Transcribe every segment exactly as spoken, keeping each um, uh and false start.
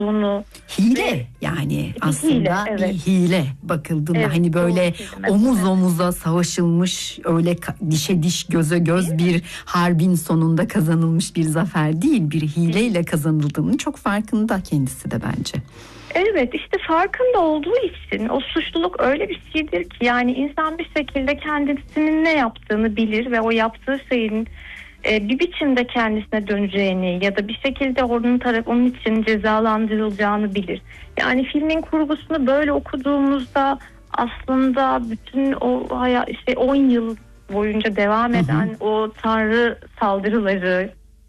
olduğunu. Hile ve, yani aslında hile, evet. bir hile bakıldığında evet, hani böyle omuz omuza savaşılmış, öyle dişe diş göze göz bir harbin sonunda kazanılmış bir zafer değil, bir hileyle kazanıldığının çok farkında kendisi de bence. Evet, işte farkında olduğu için o suçluluk öyle bir şeydir ki yani insan bir şekilde kendisinin ne yaptığını bilir ve o yaptığı şeyin e, bir biçimde kendisine döneceğini ya da bir şekilde onun taraf onun için cezalandırılacağını bilir. Yani filmin kurgusunu böyle okuduğumuzda aslında bütün o hayat, işte on yıl boyunca devam eden hı hı. o tanrı saldırıları,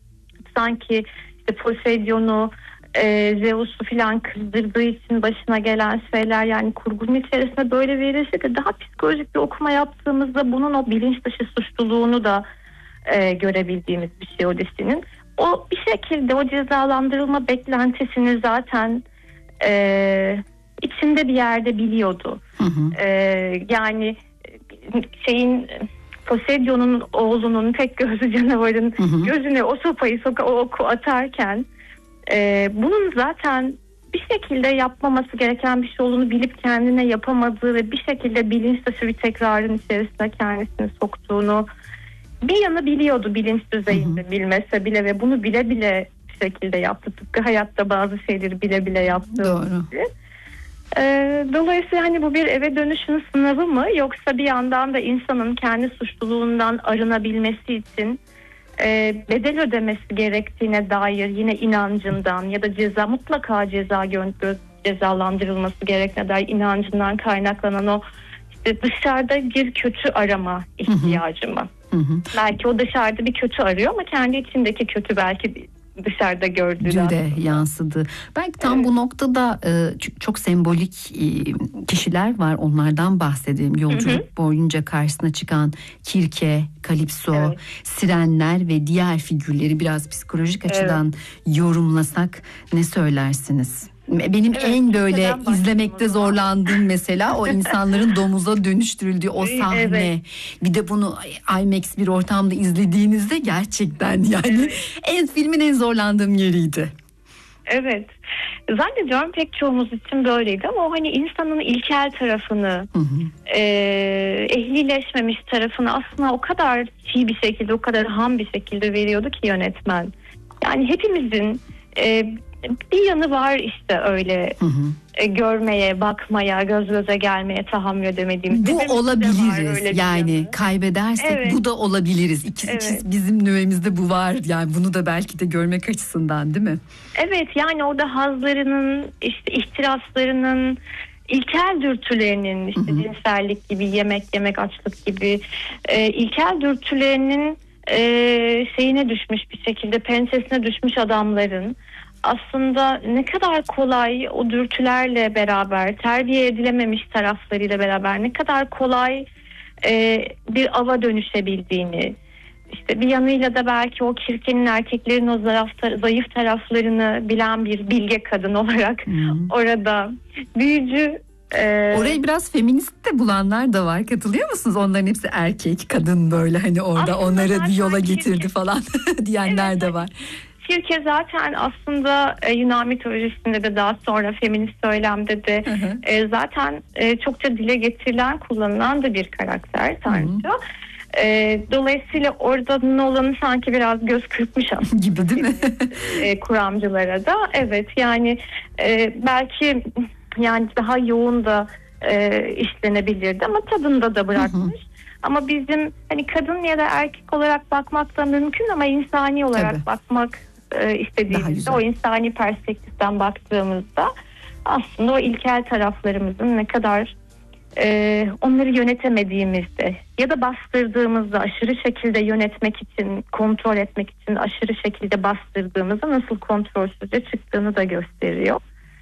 sanki işte Poseidon'u, e, Zeus'u filan kızdırdığı için başına gelen şeyler, yani kurgunun içerisinde böyle verilse de daha psikolojik bir okuma yaptığımızda bunun o bilinç dışı suçluluğunu da e, görebildiğimiz bir şey o dizinin. O bir şekilde o cezalandırılma beklentisini zaten e, içinde bir yerde biliyordu. Hı hı. E, yani şeyin Poseidon'un oğlunun, tek gözlü canavarın hı hı. gözüne o sopayı soka, o oku atarken e, bunun zaten bir şekilde yapmaması gereken bir şey olduğunu bilip kendine yapamadığı ve bir şekilde bilinç dışı bir tekrarın içerisine kendisini soktuğunu bir yanı biliyordu, bilinç düzeyinde hı hı. bilmese bile, ve bunu bile bile bir şekilde yaptı. Tıpkı hayatta bazı şeyleri bile bile yaptığı Doğru. gibi. Ee, dolayısıyla hani bu bir eve dönüşün sınavı mı, yoksa bir yandan da insanın kendi suçluluğundan arınabilmesi için e, bedel ödemesi gerektiğine dair yine inancından ya da ceza mutlaka ceza gö- cezalandırılması gerektiğine dair inancından kaynaklanan o işte dışarıda bir kötü arama ihtiyacı mı? Hı hı. Belki o dışarıda bir kötü arıyor ama kendi içindeki kötü belki dışarıda gördüğü de yansıdı. Belki tam evet. bu noktada e, çok sembolik e, kişiler var. Onlardan bahsedelim. Yolculuk hı hı. boyunca karşısına çıkan Kirke, Kalipso, evet. Sirenler ve diğer figürleri biraz psikolojik evet. açıdan yorumlasak ne söylersiniz? Benim evet, en böyle izlemekte zorlandığım mesela o insanların domuza dönüştürüldüğü o sahne. Evet. Bir de bunu IMAX bir ortamda izlediğinizde gerçekten yani evet. en filmin en zorlandığım yeriydi. Evet. Zannediyorum pek çoğumuz için böyleydi ama o hani insanın ilkel tarafını, hı hı. E, ehlileşmemiş tarafını aslında o kadar çiğ bir şekilde, o kadar ham bir şekilde veriyordu ki yönetmen. Yani hepimizin e, bir yanı var işte öyle hı hı. E, görmeye, bakmaya, göz göze gelmeye tahammül edemediğimiz. Bu olabiliriz yani kaybedersek evet. bu da olabiliriz. İkisi evet. bizim nüvemizde bu var yani, bunu da belki de görmek açısından değil mi? Evet, yani orada hazlarının, işte ihtiraslarının, ilkel dürtülerinin, işte hı hı. cinsellik gibi, yemek yemek, açlık gibi e, ilkel dürtülerinin e, şeyine düşmüş bir şekilde, pençesine düşmüş adamların aslında ne kadar kolay o dürtülerle beraber, terbiye edilememiş taraflarıyla beraber ne kadar kolay e, bir ava dönüşebildiğini, işte bir yanıyla da belki o Kirke'nin erkeklerin o zayıf, zayıf taraflarını bilen bir bilge kadın olarak hmm. orada büyücü. E, Orayı biraz feminist de bulanlar da var. Katılıyor musunuz? Onların hepsi erkek, kadın böyle hani orada onları bir yola getirdi Kirke falan diyenler evet, de var. Kirke zaten aslında e, Yunan mitolojisinde de daha sonra feminist söylemde de hı hı. E, zaten e, çokça dile getirilen, kullanılan da bir karakter, tanrıça. E, dolayısıyla orada Nolan'ı sanki biraz göz kırpmış aslında gibi değil mi? e, kuramcılara da. Evet, yani e, belki yani daha yoğun da e, işlenebilirdi ama tadında da bırakmış. Hı hı. Ama bizim hani kadın ya da erkek olarak bakmak da mümkün ama insani olarak tabii. bakmak e, istediğimizde, o insani perspektiften baktığımızda aslında o ilkel taraflarımızın ne kadar e, onları yönetemediğimizde ya da bastırdığımızda, aşırı şekilde yönetmek için, kontrol etmek için aşırı şekilde bastırdığımızda nasıl kontrolsüzce çıktığını da gösteriyor.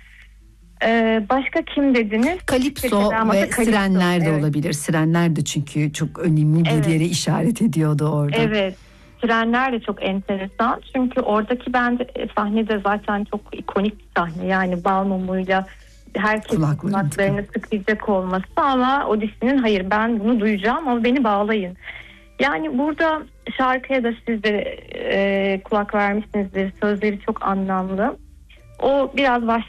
Ee, başka kim dediniz? Kalipso ve Kalipso. Sirenler de evet. olabilir. Sirenler de çünkü çok önemli bir evet. yere işaret ediyordu orada. Evet. Sirenler de çok enteresan. Çünkü oradaki bence sahnede zaten çok ikonik bir sahne. Yani bal mumuyla herkesin kulaklarını tıkayacak olması ama Odysseus'un hayır ben bunu duyacağım ama beni bağlayın. Yani burada şarkıya da siz de e, kulak vermişsinizdir. Sözleri çok anlamlı. o biraz